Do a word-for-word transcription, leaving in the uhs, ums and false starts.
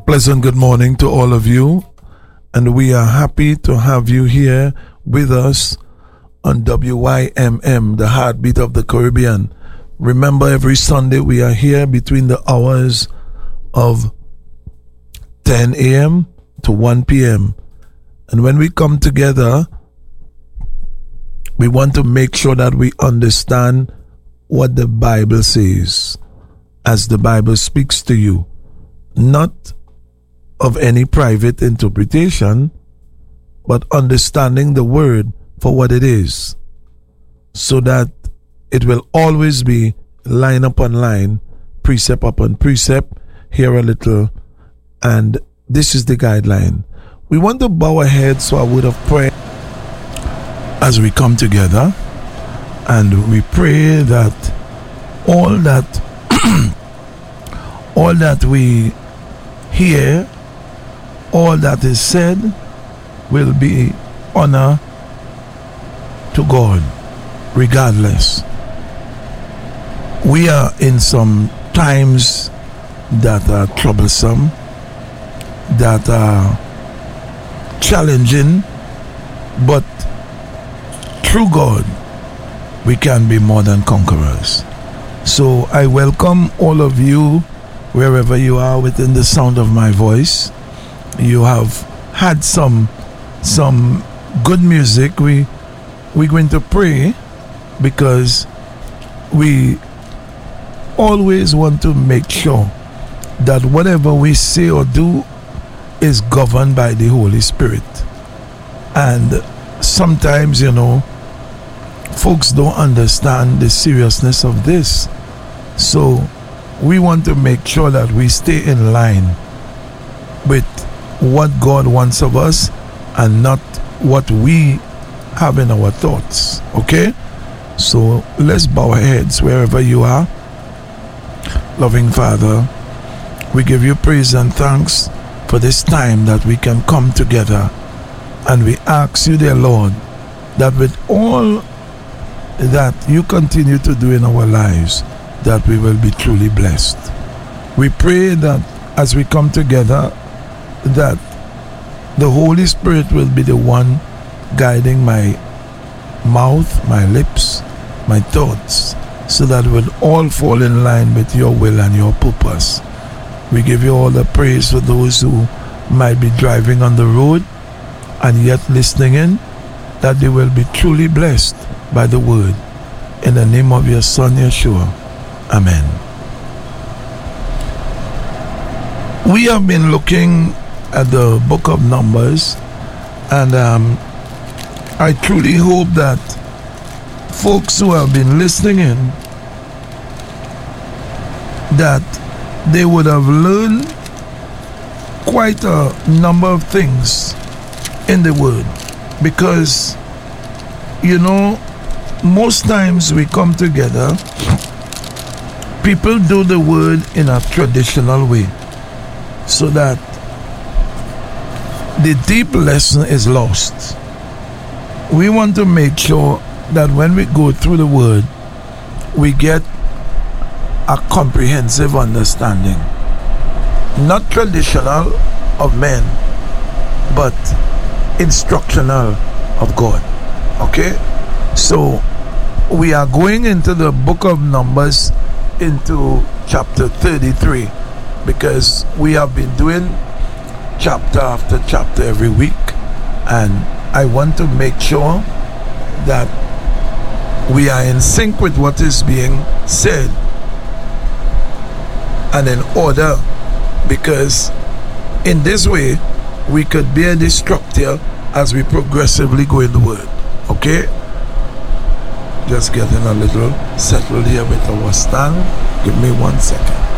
Pleasant good morning to all of you, and we are happy to have you here with us on W Y M M, the heartbeat of the Caribbean. Remember, every Sunday we are here between the hours of ten a.m. to one p.m. And when we come together, we want to make sure that we understand what the Bible says as the Bible speaks to you, not of any private interpretation, but understanding the word for what it is, so that it will always be line upon line, precept upon precept, here a little, and this is the guideline. We want to bow our heads to a word of prayer as we come together, and we pray that all that all that we hear, all that is said, will be honor to God regardless. We are in some times that are troublesome, that are challenging, but through God we can be more than conquerors. So I welcome all of you wherever you are within the sound of my voice. You have had some some good music. We we're going to pray because we always want to make sure that whatever we say or do is governed by the Holy Spirit. And sometimes, you know, folks don't understand the seriousness of this. So we want to make sure that we stay in line with what God wants of us and not what we have in our thoughts. Okay? So let's bow our heads wherever you are. Loving Father, we give you praise and thanks for this time that we can come together, and we ask you, dear Lord, that with all that you continue to do in our lives, that we will be truly blessed. We pray that as we come together, that the Holy Spirit will be the one guiding my mouth, my lips, my thoughts, so that we'll all fall in line with your will and your purpose. We give you all the praise for those who might be driving on the road and yet listening in, that they will be truly blessed by the word. In the name of your Son, Yeshua. Amen. We have been looking at the book of Numbers, and um, I truly hope that folks who have been listening in, that they would have learned quite a number of things in the word. Because, you know, most times we come together, people do the word in a traditional way, so that the deep lesson is lost. We want to make sure that when we go through the word, we get a comprehensive understanding, not traditional of men, but instructional of God. Okay? So we are going into the book of Numbers, into chapter thirty-three, because we have been doing chapter after chapter every week, and I want to make sure that we are in sync with what is being said and in order, because in this way we could bear this structure as we progressively go in the word. Okay? Just getting a little settled here with our stand. Give me one second.